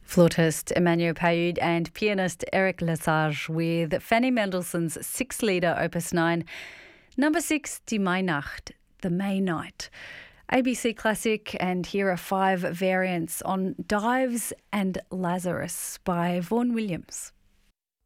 Flautist Emmanuel Payud and pianist Eric Lesage with Fanny Mendelssohn's six-lieder Opus 9, number 6, Die Mainacht, the May Night. ABC Classic, and here are 5 variants on Dives and Lazarus by Vaughan Williams.